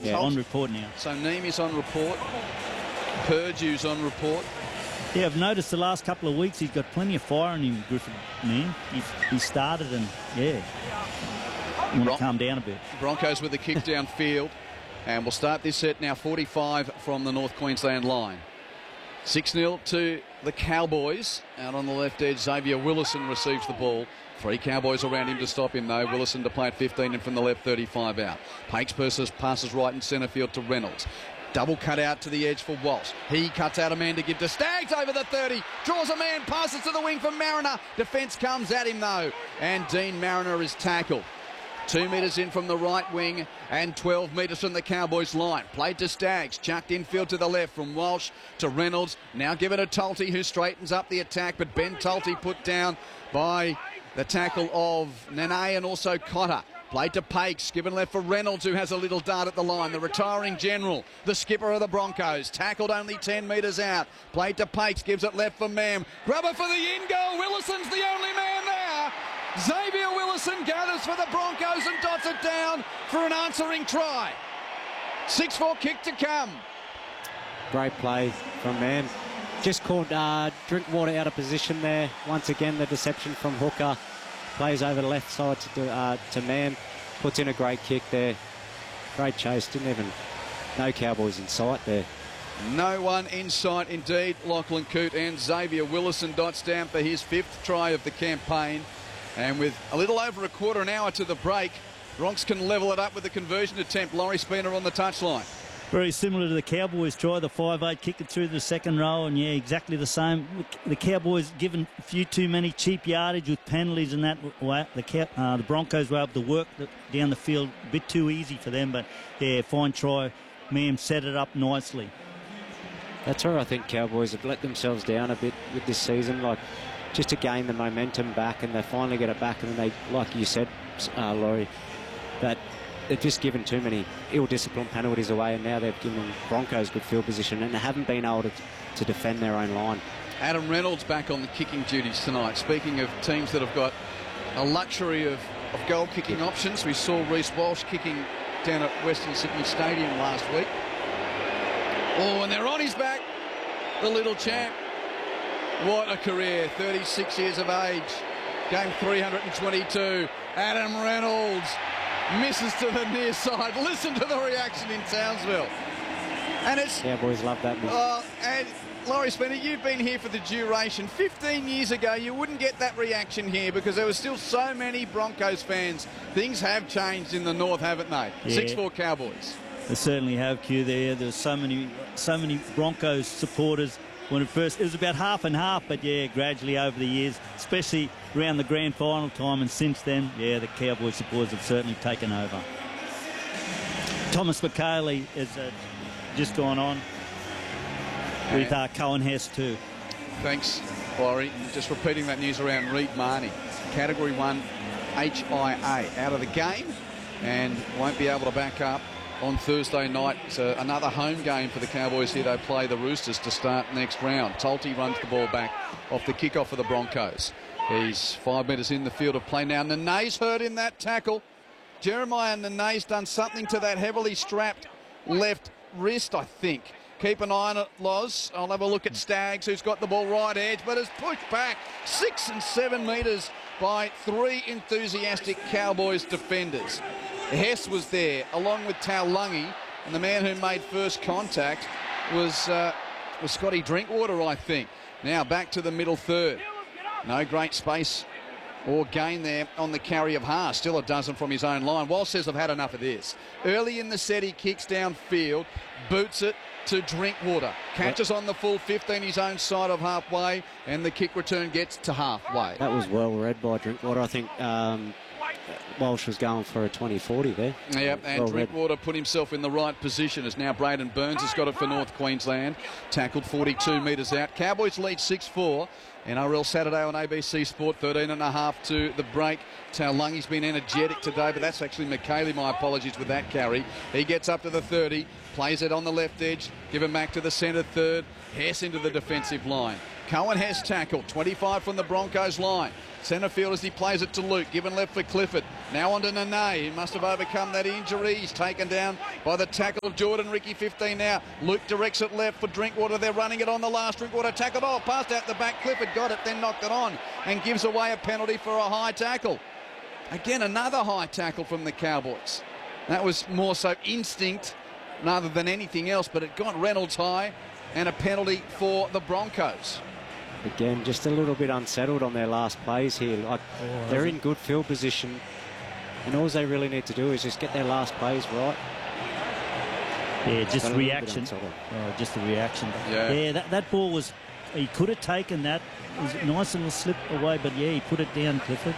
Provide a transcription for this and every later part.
Yeah, on report now. So Nemi's on report. Purdue's on report. Yeah, I've noticed the last couple of weeks he's got plenty of fire in him, Griffin, man. He started and, yeah, want to calm down a bit. Broncos with the kick downfield. And we'll start this set now, 45 from the North Queensland line. 6-0 to the Cowboys. Out on the left edge, Xavier Willison receives the ball. 3 Cowboys around him to stop him, though. Willison to play at 15 and from the left, 35 out. Pakes passes right in centre field to Reynolds. Double cut out to the edge for Walsh. He cuts out a man to give to Staggs over the 30. Draws a man, passes to the wing for Mariner. Defence comes at him, though. And Dean Mariner is tackled. 2 metres in from the right wing and 12 metres from the Cowboys line. Played to Staggs, chucked infield to the left from Walsh to Reynolds. Now given to Tulty, who straightens up the attack, but Ben Tulty put down by the tackle of Nene and also Cotter. Played to Pakes, given left for Reynolds, who has a little dart at the line. The retiring general, the skipper of the Broncos, tackled only 10 metres out. Played to Pakes, gives it left for Mam. Grubber for the in goal. Willison's the only man there. Xavier Willison gathers for the Broncos and dots it down for an answering try. 6-4 kick to come. Great play from Mam. Just caught Drinkwater out of position there. Once again, the deception from Hooker. Plays over the left side to Mam. Puts in a great kick there. Great chase. No Cowboys in sight there. No one in sight indeed. Lachlan Coote and Xavier Willison dots down for his 5th try of the campaign. And with a little over a quarter an hour to the break, Bronx can level it up with a conversion attempt. Laurie Spina on the touchline. Very similar to the Cowboys try, the 5-8 kick it through the second row, and yeah, exactly the same. The Cowboys given a few too many cheap yardage with penalties and that. The Broncos were able to work down the field a bit too easy for them, but yeah, fine try. Mam set it up nicely. That's where I think Cowboys have let themselves down a bit with this season, like just to gain the momentum back, and they finally get it back, and then they, like you said, Laurie, that they've just given too many ill-disciplined penalties away, and now they've given Broncos good field position, and they haven't been able to defend their own line. Adam Reynolds back on the kicking duties tonight. Speaking of teams that have got a luxury of goal-kicking options, we saw Reece Walsh kicking down at Western Sydney Stadium last week. Oh, and they're on his back, the little champ. What a career, 36 years of age. Game 322. Adam Reynolds misses to the near side. Listen to the reaction in Townsville. And it's... Cowboys love that. And Laurie Spina, you've been here for the duration. 15 years ago, you wouldn't get that reaction here because there were still so many Broncos fans. Things have changed in the north, haven't they? Yeah. 6-4 Cowboys. They certainly have, Q, there. There's so many Broncos supporters. When it was about half and half, but yeah, gradually over the years, especially around the grand final time, and since then, yeah, the Cowboy supporters have certainly taken over. Thomas McKaylee has just gone on with Cohen Hess too. Thanks, Laurie. Just repeating that news around Reed Marnie. Category 1 HIA out of the game and won't be able to back up on Thursday night. So another home game for the Cowboys here. They play the Roosters to start next round. Tulty runs the ball back off the kickoff for the Broncos. He's 5 metres in the field of play now. Nene's hurt in that tackle. Jeremiah Nene's done something to that heavily strapped left wrist, I think. Keep an eye on it, Loz. I'll have a look at Staggs, who's got the ball right edge, but has pushed back 6 and 7 metres by 3 enthusiastic Cowboys defenders. Hess was there, along with Taulagi, and the man who made first contact was Scotty Drinkwater, I think. Now back to the middle third. No great space or gain there on the carry of Haas. Still a dozen from his own line. Walsh says, I've had enough of this. Early in the set, he kicks downfield, boots it to Drinkwater. Catches on the full 15, his own side of halfway, and the kick return gets to halfway. That was well read by Drinkwater. I think Walsh was going for a 20-40 there. Yep, and well Drinkwater put himself in the right position as now Braden Burns has got it for North Queensland. Tackled 42 metres out. Cowboys lead 6-4. NRL Saturday on ABC Sport, 13.5 to the break. Taulagi's been energetic today, but that's actually McKaylee, my apologies, with that carry. He gets up to the 30, plays it on the left edge, give him back to the centre third. Hess into the defensive line. Cohen has tackled, 25 from the Broncos line. Centre field as he plays it to Luke, given left for Clifford. Now on to Nene, he must have overcome that injury. He's taken down by the tackle of Jordan Ricky, 15 now. Luke directs it left for Drinkwater. They're running it on the last. Drinkwater tackled, passed out the back. Clifford got it, then knocked it on and gives away a penalty for a high tackle. Again, another high tackle from the Cowboys. That was more so instinct rather than anything else, but it got Reynolds high and a penalty for the Broncos. Again, just a little bit unsettled on their last plays here. Like, they're in good field position, and all they really need to do is just get their last plays right. Yeah, just reaction. Just the reaction. Yeah, that ball was... He could have taken that. It was nice and slip away, but yeah, he put it down, Clifford.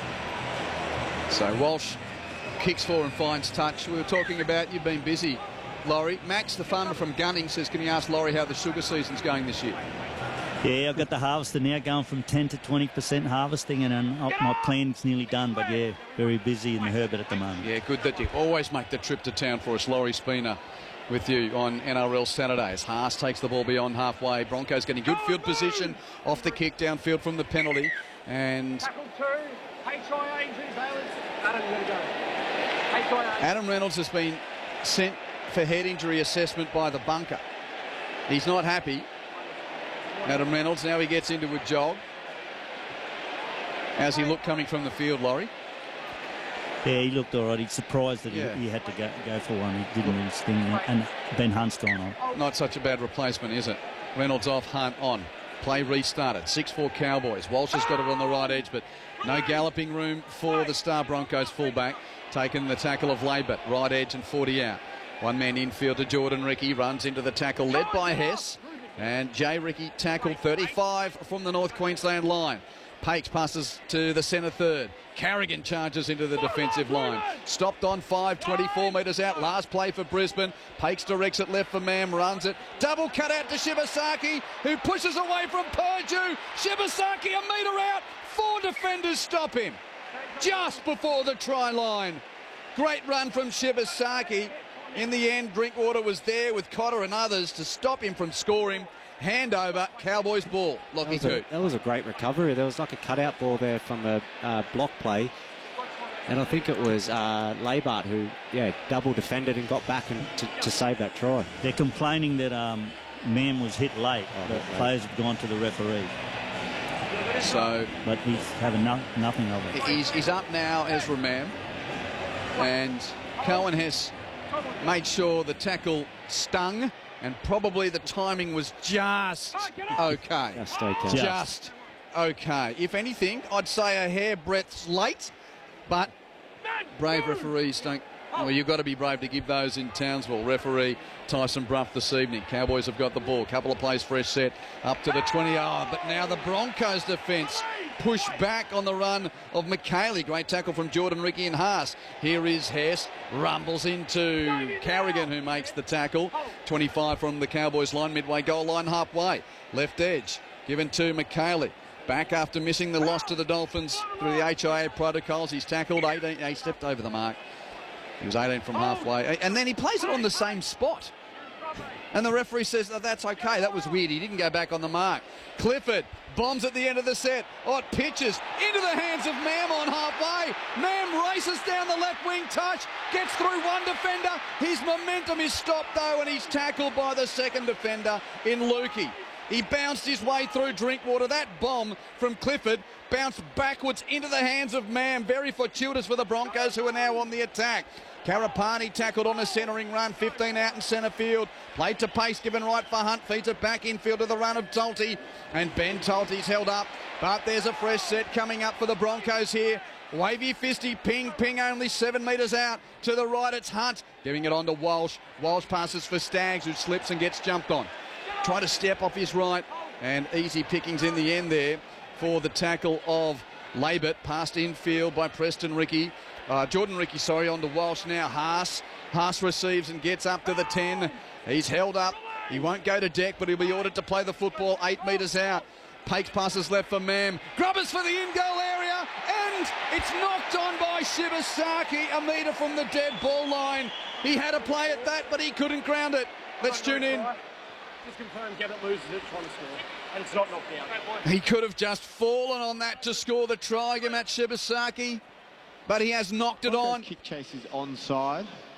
So Walsh kicks for and finds touch. We were talking about, you've been busy, Laurie. Max, the farmer from Gunning, says, can you ask Laurie how the sugar season's going this year? Yeah, I've got the harvester now going from 10 to 20% harvesting, and my plant's nearly done, but yeah, very busy in the Herbert at the moment. Yeah, good that you always make the trip to town for us. Laurie Spina with you on NRL Saturdays. Haas takes the ball beyond halfway. Broncos getting good field position off the kick downfield from the penalty. And Adam Reynolds has been sent for head injury assessment by the bunker. He's not happy. Adam Reynolds, now he gets into a jog. How's he look coming from the field, Laurie? Yeah, he looked all right. He's surprised that he had to go for one. He didn't really sting, and Ben Hunt's gone on. Not such a bad replacement, is it? Reynolds off, Hunt on. Play restarted. 6-4 Cowboys. Walsh has got it on the right edge, but no galloping room for the Star Broncos fullback. Taking the tackle of Labour. Right edge and 40 out. One man infield to Jordan Ricky. Runs into the tackle led by Hess. And Jay Ricky tackled 35 from the North Queensland line. Pakes passes to the centre third. Carrigan charges into the defensive line. Stopped on 5, 24 metres out. Last play for Brisbane. Pakes directs it left for Mam, runs it. Double cut out to Shibasaki, who pushes away from Purdue. Shibasaki a metre out. 4 defenders stop him just before the try line. Great run from Shibasaki. In the end, Drinkwater was there with Cotter and others to stop him from scoring. Handover, Cowboys ball. Lockie Coote. That was a great recovery. There was like a cutout ball there from a block play. And I think it was Labart who, double defended and got back to save that try. They're complaining that Mam was hit late. The players have gone to the referee. So, but he's having nothing of it. He's up now, Ezra Mam. And Cohen has made sure the tackle stung, and probably the timing was just okay. Just okay. If anything, I'd say a hair breadth late, but brave referees don't... Well, you've got to be brave to give those in Townsville. Referee Tyson Brough this evening. Cowboys have got the ball. Couple of plays fresh set up to the 20. But now the Broncos defence push back on the run of McKaylee. Great tackle from Jordan Ricky and Haas. Here is Hess. Rumbles into Carrigan, who makes the tackle. 25 from the Cowboys line, midway goal line, halfway. Left edge given to McKaylee. Back after missing the loss to the Dolphins through the HIA protocols. He's tackled 18. He stepped over the mark. He was 18 from halfway. And then he plays it on the same spot. And the referee says, that's okay. That was weird. He didn't go back on the mark. Clifford bombs at the end of the set. It pitches into the hands of Mam on halfway. Mam races down the left wing touch. Gets through one defender. His momentum is stopped, though, and he's tackled by the second defender in Lukey. He bounced his way through Drinkwater. That bomb from Clifford bounced backwards into the hands of Mam. Very fortuitous for the Broncos, who are now on the attack. Karapani tackled on a centering run, 15 out in centre field. Played to pace, given right for Hunt. Feeds it back infield to the run of Tolte. And Ben Tolte's held up. But there's a fresh set coming up for the Broncos here. Wavy fisty, ping only 7 metres out. To the right, it's Hunt. Giving it on to Walsh. Walsh passes for Staggs, who slips and gets jumped on. Try to step off his right. And easy pickings in the end there for the tackle of Labert. Passed infield by Preston Ricky. Jordan Ricky, on to Walsh now. Haas receives and gets up to the 10. He's held up. He won't go to deck, but he'll be ordered to play the football 8 metres out. Pakes passes left for Mam. Grubbers for the in-goal area. And it's knocked on by Shibasaki, a metre from the dead ball line. He had a play at that, but he couldn't ground it. Let's tune in Just confirm Gabbett loses it, trying to score, and it's not knocked down. He could have just fallen on that to score the try, Matt Shibasaki, but he has knocked it on. Kick chase is onside.